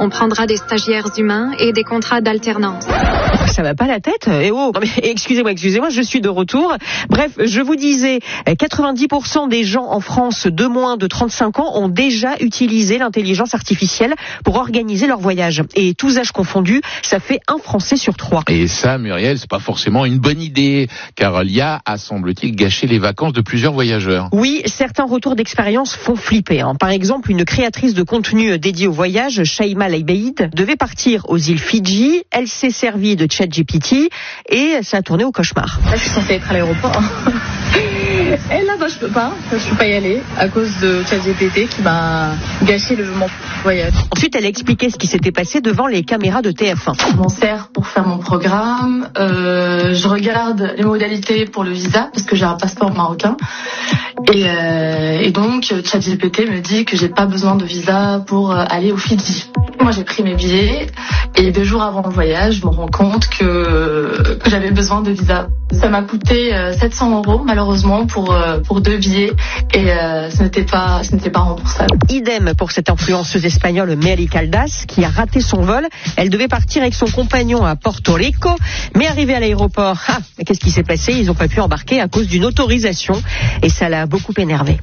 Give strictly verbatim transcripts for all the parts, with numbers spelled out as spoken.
On prendra des stagiaires humains et des contrats d'alternance. Ça va pas la tête? Eh oh, non mais excusez-moi, excusez-moi, je suis de retour. Bref, je vous disais, quatre-vingt-dix pour cent des gens en France de moins de trente-cinq ans ont déjà utilisé l'intelligence artificielle pour organiser leur voyage. Et tous âges confondus, ça fait un Français sur trois. Et ça, Muriel, c'est pas forcément une bonne idée, car l'I A a, semble-t-il, gâché les vacances de plusieurs voyageurs. Oui, certains retours d'expérience font flipper. Hein. Par exemple, une créatrice de contenu dédiée au voyage, Shaima Leibeid, devait partir aux îles Fidji. Elle s'est servie de ChatGPT et ça a tourné au cauchemar. Là, je suis censée être à l'aéroport. Et là, bah, je peux pas. Je peux pas y aller à cause de ChatGPT qui m'a gâché le mon voyage. Ensuite, elle a expliqué ce qui s'était passé devant les caméras de T F un. Je m'en sers pour faire mon programme. Euh, je regarde les modalités pour le visa parce que j'ai un passeport marocain. Et, euh, et donc, ChatGPT me dit que j'ai pas besoin de visa pour aller aux Fidji. Moi, j'ai pris mes billets et deux jours avant le voyage, je me rends compte que, que j'avais besoin de visa. Ça m'a coûté sept cents euros, malheureusement, pour, pour deux billets et euh, ce n'était pas, ce n'était pas remboursable. Idem pour cette influenceuse espagnole Mary Caldas qui a raté son vol. Elle devait partir avec son compagnon à Porto Rico, mais arrivée à l'aéroport, ah, qu'est-ce qui s'est passé? Ils n'ont pas pu embarquer à cause d'une autorisation et ça l'a beaucoup énervée.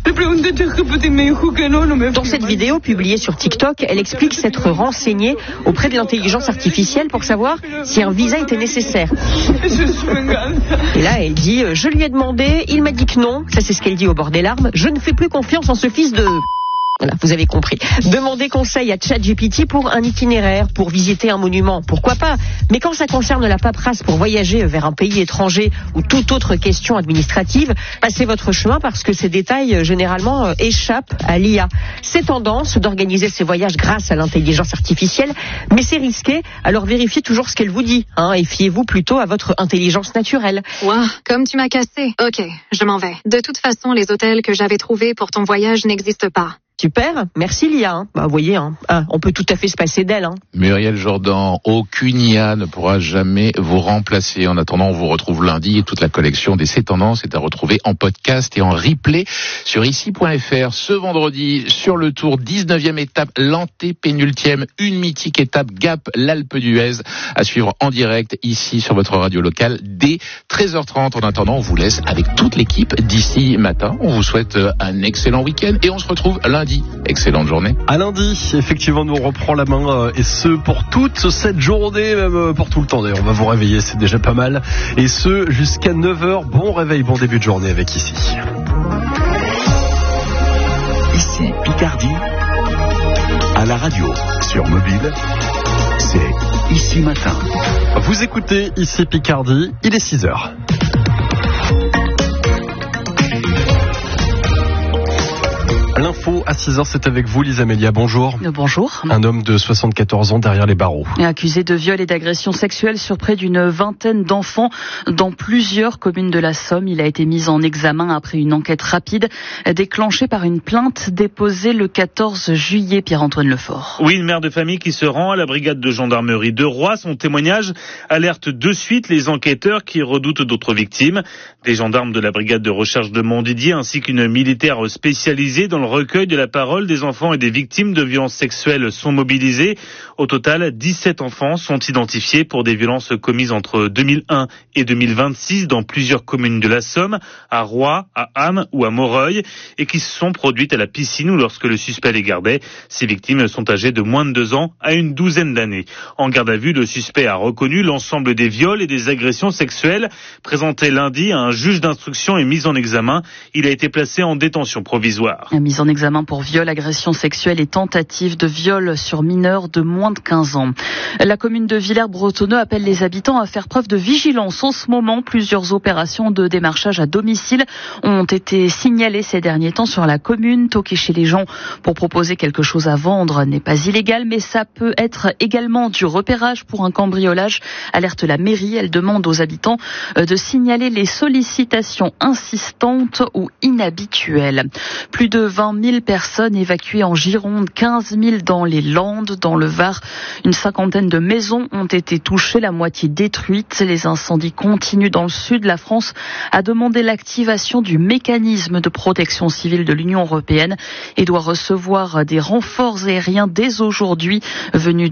Dans cette vidéo publiée sur TikTok, elle explique s'être renseignée auprès de l'intelligence artificielle pour savoir si un visa était nécessaire. Et là, elle dit, je lui ai demandé, il m'a dit que non. Ça, c'est ce qu'elle dit au bord des larmes. Je ne fais plus confiance en ce fils de... Voilà, vous avez compris. Demandez conseil à ChatGPT pour un itinéraire, pour visiter un monument, pourquoi pas. Mais quand ça concerne la paperasse pour voyager vers un pays étranger ou toute autre question administrative, passez votre chemin parce que ces détails, généralement, euh, échappent à l'I A. C'est tendance d'organiser ces voyages grâce à l'intelligence artificielle, mais c'est risqué, alors vérifiez toujours ce qu'elle vous dit, hein, et fiez-vous plutôt à votre intelligence naturelle. Ouah, comme tu m'as cassé. Ok, je m'en vais. De toute façon, les hôtels que j'avais trouvés pour ton voyage n'existent pas. Super, merci l'I A. Hein. Bah, vous voyez, hein. Ah, on peut tout à fait se passer d'elle. Hein. Muriel Jourdan, aucune I A ne pourra jamais vous remplacer. En attendant, on vous retrouve lundi et toute la collection des C'est Tendances est à retrouver en podcast et en replay sur ici point f r. Ce vendredi, sur le Tour, dix-neuvième étape, l'antépénultième, une mythique étape Gap, l'Alpe d'Huez, à suivre en direct ici sur votre radio locale dès treize heures trente. En attendant, on vous laisse avec toute l'équipe d'ici matin. On vous souhaite un excellent week-end et on se retrouve lundi. Excellente journée. À lundi, effectivement, nous on reprend la main euh, et ce pour toute cette journée, même euh, pour tout le temps d'ailleurs. On va vous réveiller, c'est déjà pas mal. Et ce jusqu'à neuf heures. Bon réveil, bon début de journée avec Ici. Ici Picardie, à la radio, sur mobile, c'est Ici Matin. Vous écoutez Ici Picardie, il est six heures. L'info à six heures, c'est avec vous, Lisa Mélia. Bonjour. Bonjour. Un homme de soixante-quatorze ans derrière les barreaux. Accusé de viol et d'agression sexuelle sur près d'une vingtaine d'enfants dans plusieurs communes de la Somme. Il a été mis en examen après une enquête rapide déclenchée par une plainte déposée le quatorze juillet. Pierre-Antoine Lefort. Oui, une mère de famille qui se rend à la brigade de gendarmerie de Roy. Son témoignage alerte de suite les enquêteurs qui redoutent d'autres victimes. Des gendarmes de la brigade de recherche de Montdidier ainsi qu'une militaire spécialisée dans le recueil de la parole des enfants et des victimes de violences sexuelles sont mobilisés. Au total, dix-sept enfants sont identifiés pour des violences commises entre deux mille un et deux mille vingt-six dans plusieurs communes de la Somme, à Roy, à Ham ou à Moreuil, et qui se sont produites à la piscine ou lorsque le suspect les gardait. Ces victimes sont âgées de moins de deux ans à une douzaine d'années. En garde à vue, le suspect a reconnu l'ensemble des viols et des agressions sexuelles présentés lundi à un juge d'instruction et mis en examen. Il a été placé en détention provisoire. Mise en examen pour viol, agression sexuelle et tentative de viol sur mineurs de moins de quinze ans. La commune de Villers-Bretonneux appelle les habitants à faire preuve de vigilance. En ce moment, plusieurs opérations de démarchage à domicile ont été signalées ces derniers temps sur la commune. Toquer chez les gens pour proposer quelque chose à vendre n'est pas illégal, mais ça peut être également du repérage pour un cambriolage, alerte la mairie. Elle demande aux habitants de signaler les sollicitations insistantes ou inhabituelles. Plus de vingt mille personnes évacuées en Gironde, quinze mille dans les Landes, dans le Var. Une cinquantaine de maisons ont été touchées, la moitié détruites. Les incendies continuent dans le sud. La France a demandé l'activation du mécanisme de protection civile de l'Union européenne et doit recevoir des renforts aériens dès aujourd'hui venus